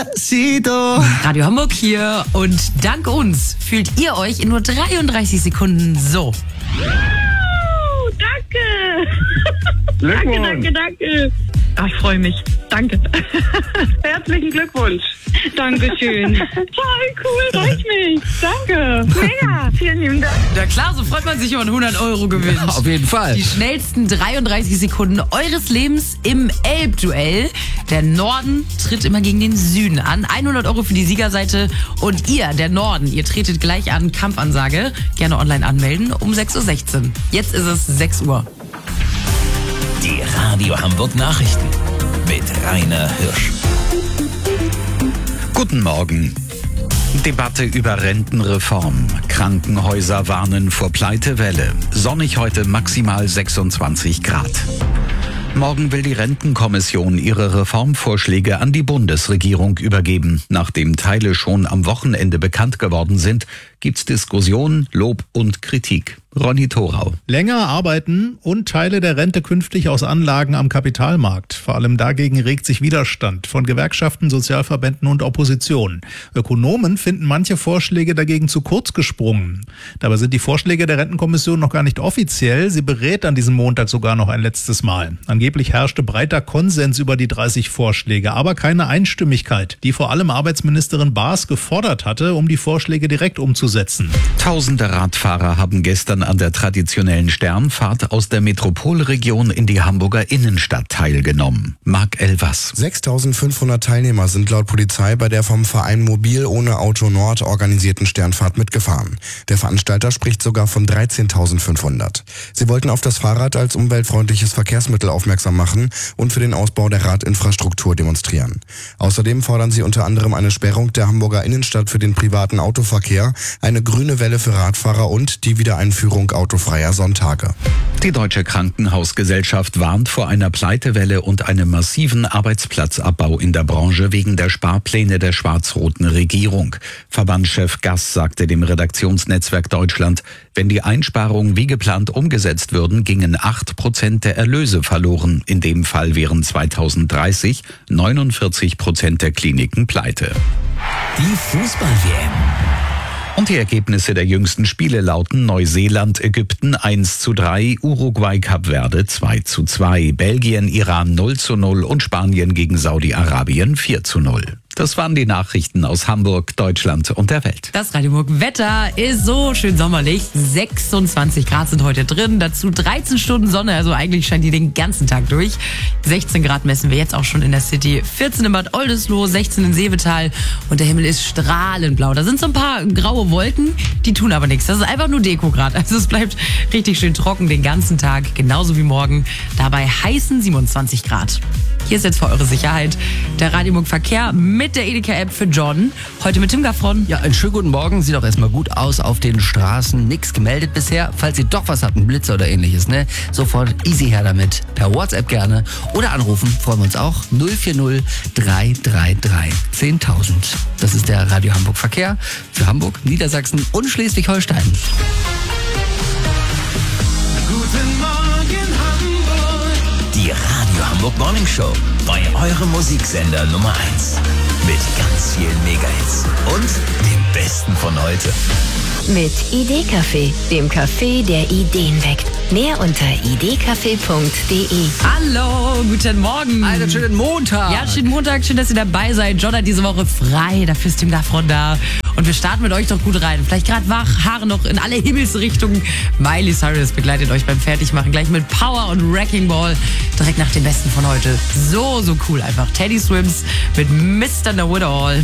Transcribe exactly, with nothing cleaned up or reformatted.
Despacito. Radio Hamburg hier und dank uns fühlt ihr euch in nur dreiunddreißig Sekunden so. Oh, danke. danke, danke, danke. Ach, ich freue mich. Danke. Herzlichen Glückwunsch. Dankeschön. Voll cool, freut mich. Danke. Mega. Vielen lieben Dank. Na klar, so freut man sich über einen hundert Euro Gewinn. Ja, auf jeden Fall. Die schnellsten dreiunddreißig Sekunden eures Lebens im Elbduell. Der Norden tritt immer gegen den Süden an. hundert Euro für die Siegerseite. Und ihr, der Norden, ihr tretet gleich an. Kampfansage. Gerne online anmelden um sechs Uhr sechzehn. Jetzt ist es sechs Uhr. Die Radio Hamburg Nachrichten mit Rainer Hirsch. Guten Morgen. Debatte über Rentenreform. Krankenhäuser warnen vor Pleitewelle. Sonnig heute maximal sechsundzwanzig Grad. Morgen will die Rentenkommission ihre Reformvorschläge an die Bundesregierung übergeben. Nachdem Teile schon am Wochenende bekannt geworden sind, gibt's Diskussionen, Lob und Kritik. Ronny Thorau. Länger arbeiten und Teile der Rente künftig aus Anlagen am Kapitalmarkt. Vor allem dagegen regt sich Widerstand von Gewerkschaften, Sozialverbänden und Opposition. Ökonomen finden manche Vorschläge dagegen zu kurz gesprungen. Dabei sind die Vorschläge der Rentenkommission noch gar nicht offiziell. Sie berät an diesem Montag sogar noch ein letztes Mal. Angeblich herrschte breiter Konsens über die dreißig Vorschläge, aber keine Einstimmigkeit, die vor allem Arbeitsministerin Baas gefordert hatte, um die Vorschläge direkt umzusetzen. Tausende Radfahrer haben gestern an der traditionellen Sternfahrt aus der Metropolregion in die Hamburger Innenstadt teilgenommen. Marc Elvers. sechstausendfünfhundert Teilnehmer sind laut Polizei bei der vom Verein Mobil ohne Auto Nord organisierten Sternfahrt mitgefahren. Der Veranstalter spricht sogar von dreizehntausendfünfhundert. Sie wollten auf das Fahrrad als umweltfreundliches Verkehrsmittel aufmerksam machen und für den Ausbau der Radinfrastruktur demonstrieren. Außerdem fordern sie unter anderem eine Sperrung der Hamburger Innenstadt für den privaten Autoverkehr, eine grüne Welle für Radfahrer und die Wiedereinführung autofreier Sonntage. Die Deutsche Krankenhausgesellschaft warnt vor einer Pleitewelle und einem massiven Arbeitsplatzabbau in der Branche wegen der Sparpläne der schwarz-roten Regierung. Verbandschef Gass sagte dem Redaktionsnetzwerk Deutschland, wenn die Einsparungen wie geplant umgesetzt würden, gingen acht Prozent der Erlöse verloren. In dem Fall wären zweitausenddreißig neunundvierzig Prozent der Kliniken pleite. Die Fußball-W M. Und die Ergebnisse der jüngsten Spiele lauten Neuseeland, Ägypten eins zu drei, Uruguay, Kap Verde zwei zu zwei, Belgien, Iran null zu null und Spanien gegen Saudi-Arabien vier zu null. Das waren die Nachrichten aus Hamburg, Deutschland und der Welt. Das Radio Hamburg Wetter ist so schön sommerlich. sechsundzwanzig Grad sind heute drin, dazu dreizehn Stunden Sonne, also eigentlich scheint die den ganzen Tag durch. sechzehn Grad messen wir jetzt auch schon in der City, vierzehn in Bad Oldesloe, sechzehn in Seevetal und der Himmel ist strahlend blau. Da sind so ein paar graue Wolken, die tun aber nichts. Das ist einfach nur Deko gerade. Also es bleibt richtig schön trocken den ganzen Tag, genauso wie morgen. Dabei heißen siebenundzwanzig Grad. Hier ist jetzt für eure Sicherheit der Radio Hamburg Verkehr mit der Edeka-App für John. Heute mit Tim Gaffron. Ja, einen schönen guten Morgen. Sieht auch erstmal gut aus auf den Straßen. Nichts gemeldet bisher. Falls ihr doch was habt, ein Blitzer oder ähnliches, ne? Sofort easy her damit. Per WhatsApp gerne oder anrufen. Freuen wir uns auch. null vier null drei drei drei zehntausend. Das ist der Radio Hamburg Verkehr für Hamburg, Niedersachsen und Schleswig-Holstein. Guten Morgen Hamburg. Die Radio Hamburg Morning Show bei eurem Musiksender Nummer eins. Mit ganz vielen Megahits und dem Besten von heute. Mit Idee-Café, dem Café, der Ideen weckt. Mehr unter idee-café punkt de. Hallo, guten Morgen. Einen schönen Montag. Ja, schönen Montag, schön, dass ihr dabei seid. John hat diese Woche frei, dafür ist Tim Gaffron da. Und wir starten mit euch doch gut rein. Vielleicht gerade wach, Haare noch in alle Himmelsrichtungen. Miley Cyrus begleitet euch beim Fertigmachen. Gleich mit Power und Wrecking Ball. Direkt nach dem Besten von heute. So, so cool einfach. Teddy Swims mit Mister Know It All.